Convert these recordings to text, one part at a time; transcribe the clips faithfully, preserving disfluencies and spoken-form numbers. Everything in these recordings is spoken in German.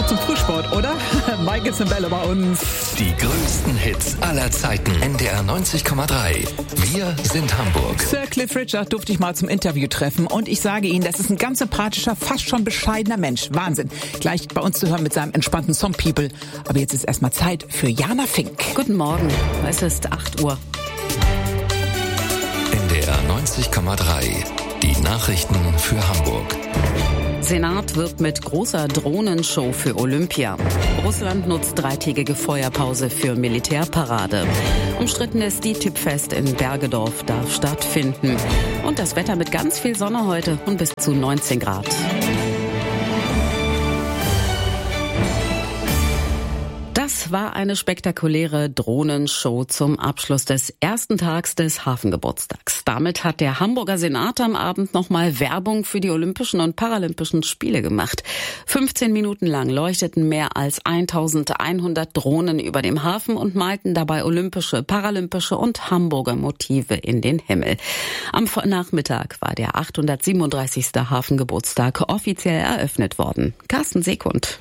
Zeit zum Frühsport, oder? Michael Cimbello bei uns. Die größten Hits aller Zeiten. N D R neunzig Komma drei. Wir sind Hamburg. Sir Cliff Richard durfte ich mal zum Interview treffen und ich sage Ihnen, das ist ein ganz sympathischer, fast schon bescheidener Mensch. Wahnsinn. Gleich bei uns zu hören mit seinem entspannten Song People. Aber jetzt ist erstmal Zeit für Jana Fink. Guten Morgen. Es ist acht Uhr. N D R neunzig Komma drei. Die Nachrichten für Hamburg. Senat wirbt mit großer Drohnenshow für Olympia. Russland nutzt dreitägige Feuerpause für Militärparade. Umstrittenes D T I P-Fest in Bergedorf darf stattfinden. Und das Wetter mit ganz viel Sonne heute und bis zu neunzehn Grad. Das war eine spektakuläre Drohnenshow zum Abschluss des ersten Tags des Hafengeburtstags. Damit hat der Hamburger Senat am Abend nochmal Werbung für die Olympischen und Paralympischen Spiele gemacht. fünfzehn Minuten lang leuchteten mehr als eintausendeinhundert Drohnen über dem Hafen und malten dabei olympische, paralympische und Hamburger Motive in den Himmel. Am Nachmittag war der achthundertsiebenunddreißigste Hafengeburtstag offiziell eröffnet worden. Carsten Sekund.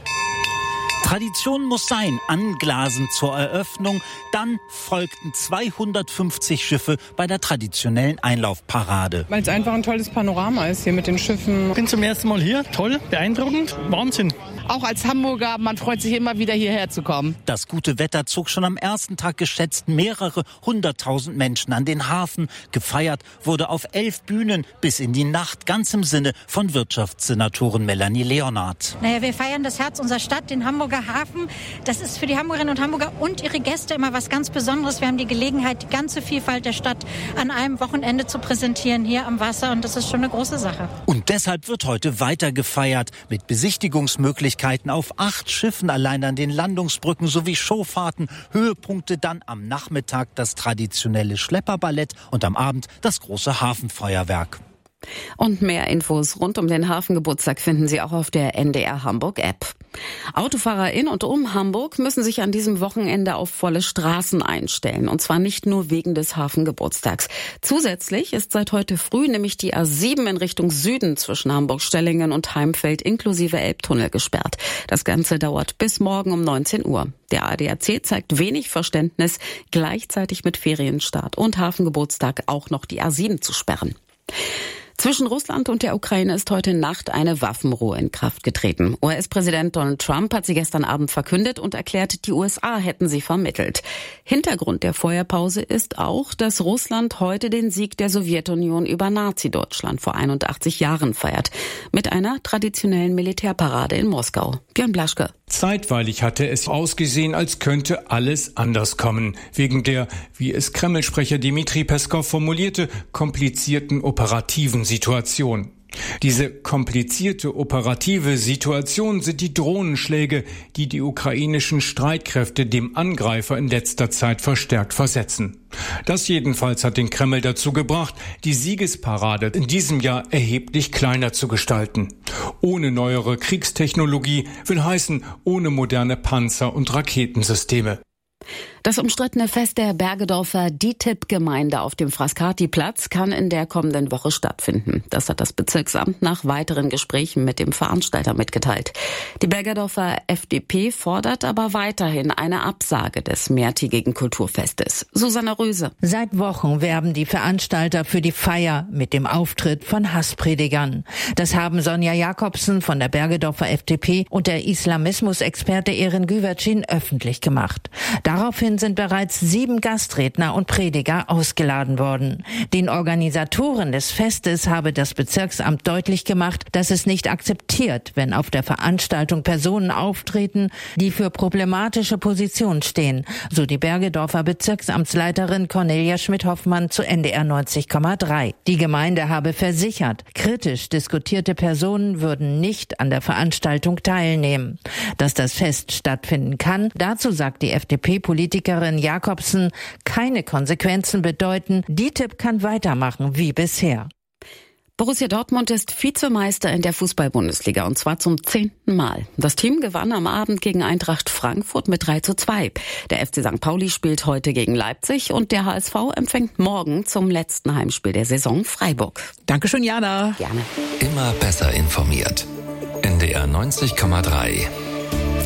Tradition muss sein, anglasen zur Eröffnung. Dann folgten zweihundertfünfzig Schiffe bei der traditionellen Einlaufparade. Weil es einfach ein tolles Panorama ist hier mit den Schiffen. Ich bin zum ersten Mal hier. Toll, beeindruckend, Wahnsinn. Auch als Hamburger, man freut sich immer wieder hierher zu kommen. Das gute Wetter zog schon am ersten Tag geschätzt mehrere hunderttausend Menschen an den Hafen. Gefeiert wurde auf elf Bühnen bis in die Nacht, ganz im Sinne von Wirtschaftssenatorin Melanie Leonhardt. Naja, wir feiern das Herz unserer Stadt, den Hamburger Hafen. Das ist für die Hamburgerinnen und Hamburger und ihre Gäste immer was ganz Besonderes. Wir haben die Gelegenheit, die ganze Vielfalt der Stadt an einem Wochenende zu präsentieren hier am Wasser. Und das ist schon eine große Sache. Und deshalb wird heute weiter gefeiert mit Besichtigungsmöglichkeiten auf acht Schiffen allein an den Landungsbrücken sowie Showfahrten. Höhepunkte dann am Nachmittag das traditionelle Schlepperballett und am Abend das große Hafenfeuerwerk. Und mehr Infos rund um den Hafengeburtstag finden Sie auch auf der N D R Hamburg App. Autofahrer in und um Hamburg müssen sich an diesem Wochenende auf volle Straßen einstellen. Und zwar nicht nur wegen des Hafengeburtstags. Zusätzlich ist seit heute früh nämlich die A sieben in Richtung Süden zwischen Hamburg-Stellingen und Heimfeld inklusive Elbtunnel gesperrt. Das Ganze dauert bis morgen um neunzehn Uhr. Der A D A C zeigt wenig Verständnis, gleichzeitig mit Ferienstart und Hafengeburtstag auch noch die A sieben zu sperren. Zwischen Russland und der Ukraine ist heute Nacht eine Waffenruhe in Kraft getreten. U S-Präsident Donald Trump hat sie gestern Abend verkündet und erklärt, die U S A hätten sie vermittelt. Hintergrund der Feuerpause ist auch, dass Russland heute den Sieg der Sowjetunion über Nazi-Deutschland vor einundachtzig Jahren feiert. Mit einer traditionellen Militärparade in Moskau. Björn Blaschke. Zeitweilig hatte es ausgesehen, als könnte alles anders kommen. Wegen der, wie es Kreml-Sprecher Dmitri Peskow formulierte, komplizierten operativen Situation. Diese komplizierte operative Situation sind die Drohnenschläge, die die ukrainischen Streitkräfte dem Angreifer in letzter Zeit verstärkt versetzen. Das jedenfalls hat den Kreml dazu gebracht, die Siegesparade in diesem Jahr erheblich kleiner zu gestalten. Ohne neuere Kriegstechnologie will heißen, ohne moderne Panzer- und Raketensysteme. Das umstrittene Fest der Bergedorfer D T I P-Gemeinde auf dem Frascati-Platz kann in der kommenden Woche stattfinden. Das hat das Bezirksamt nach weiteren Gesprächen mit dem Veranstalter mitgeteilt. Die Bergedorfer F D P fordert aber weiterhin eine Absage des mehrtägigen Kulturfestes. Susanne Röse. Seit Wochen werben die Veranstalter für die Feier mit dem Auftritt von Hasspredigern. Das haben Sonja Jakobsen von der Bergedorfer F D P und der Islamismusexperte Erin Güvercin öffentlich gemacht. Daraufhin sind bereits sieben Gastredner und Prediger ausgeladen worden. Den Organisatoren des Festes habe das Bezirksamt deutlich gemacht, dass es nicht akzeptiert, wenn auf der Veranstaltung Personen auftreten, die für problematische Positionen stehen, so die Bergedorfer Bezirksamtsleiterin Cornelia Schmidt-Hoffmann zu N D R neunzig Komma drei. Die Gemeinde habe versichert, kritisch diskutierte Personen würden nicht an der Veranstaltung teilnehmen. Dass das Fest stattfinden kann, dazu sagt die F D P-Politikerin Jakobsen, keine Konsequenzen bedeuten, D T I P kann weitermachen wie bisher. Borussia Dortmund ist Vizemeister in der Fußball-Bundesliga und zwar zum zehnten Mal. Das Team gewann am Abend gegen Eintracht Frankfurt mit drei zu zwei. Der F C Sankt Pauli spielt heute gegen Leipzig und der H S V empfängt morgen zum letzten Heimspiel der Saison Freiburg. Dankeschön, Jana. Gerne. Immer besser informiert. N D R neunzig Komma drei.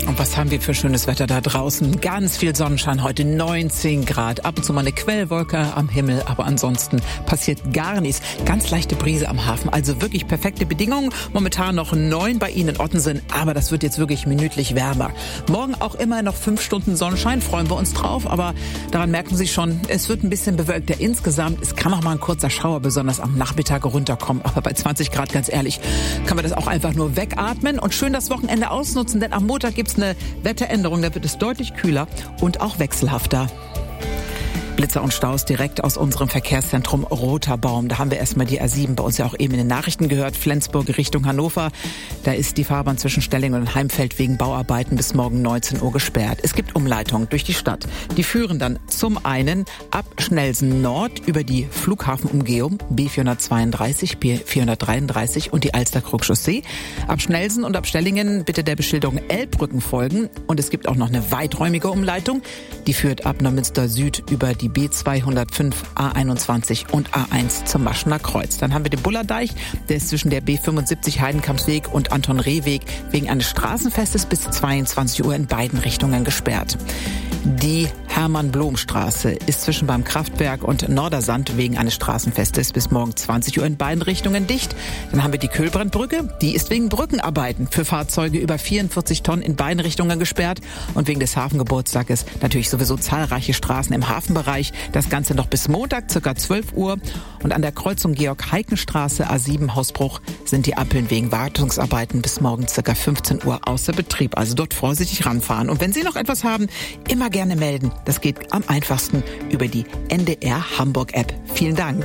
Und was haben wir für schönes Wetter da draußen? Ganz viel Sonnenschein heute, neunzehn Grad. Ab und zu mal eine Quellwolke am Himmel, aber ansonsten passiert gar nichts. Ganz leichte Brise am Hafen, also wirklich perfekte Bedingungen. Momentan noch neun bei Ihnen in Ottensen, aber das wird jetzt wirklich minütlich wärmer. Morgen auch immer noch fünf Stunden Sonnenschein, freuen wir uns drauf, aber daran merken Sie schon, es wird ein bisschen bewölkter insgesamt. Es kann auch mal ein kurzer Schauer, besonders am Nachmittag, runterkommen, aber bei zwanzig Grad, ganz ehrlich, kann man das auch einfach nur wegatmen und schön das Wochenende ausnutzen, denn am Montag gibt's eine Wetteränderung, da wird es deutlich kühler und auch wechselhafter. Blitzer und Staus direkt aus unserem Verkehrszentrum Roter Baum. Da haben wir erstmal die A sieben bei uns ja auch eben in den Nachrichten gehört. Flensburg Richtung Hannover. Da ist die Fahrbahn zwischen Stelling und Heimfeld wegen Bauarbeiten bis morgen neunzehn Uhr gesperrt. Es gibt Umleitungen durch die Stadt. Die führen dann zum einen ab Schnellsen Nord über die Flughafenumgehung B vierhundertzweiunddreißig, B vierhundertdreiunddreißig und die Alster-Krug-Chaussee. Ab Schnellsen und ab Stellingen bitte der Beschilderung Elbbrücken folgen. Und es gibt auch noch eine weiträumige Umleitung. Die führt ab Neumünster Süd über die B zweihundertfünf, A einundzwanzig und A eins zum Maschener Kreuz. Dann haben wir den Bullerdeich, der ist zwischen der B fünfundsiebzig Heidenkampsweg und Anton-Reh-Weg wegen eines Straßenfestes bis zweiundzwanzig Uhr in beiden Richtungen gesperrt. Die Hermann-Blom-Straße ist zwischen beim Kraftwerk und Nordersand wegen eines Straßenfestes bis morgen zwanzig Uhr in beiden Richtungen dicht. Dann haben wir die Köhlbrandbrücke, die ist wegen Brückenarbeiten für Fahrzeuge über vierundvierzig Tonnen in beiden Richtungen gesperrt und wegen des Hafengeburtstages natürlich sowieso zahlreiche Straßen im Hafenbereich. Das Ganze noch bis Montag, circa zwölf Uhr. Und an der Kreuzung Georg-Heiken-Straße A sieben Hausbruch sind die Ampeln wegen Wartungsarbeiten bis morgen circa fünfzehn Uhr außer Betrieb. Also dort vorsichtig ranfahren. Und wenn Sie noch etwas haben, immer gerne melden. Das geht am einfachsten über die N D R Hamburg App. Vielen Dank.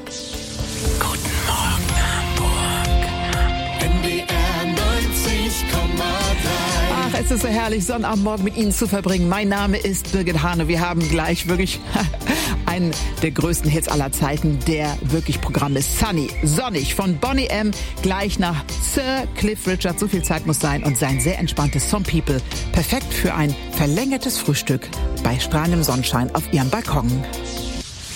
Guten Morgen Hamburg. N D R neunzig Komma drei. Ach, es ist so herrlich, Sonnabendmorgen mit Ihnen zu verbringen. Mein Name ist Birgit Hane. Wir haben gleich wirklich einen der größten Hits aller Zeiten. Der wirklich Programm ist Sunny, sonnig von Boney M. Gleich nach Sir Cliff Richard. So viel Zeit muss sein und sein sehr entspanntes Some People. Perfekt für ein verlängertes Frühstück bei strahlendem Sonnenschein auf Ihrem Balkon.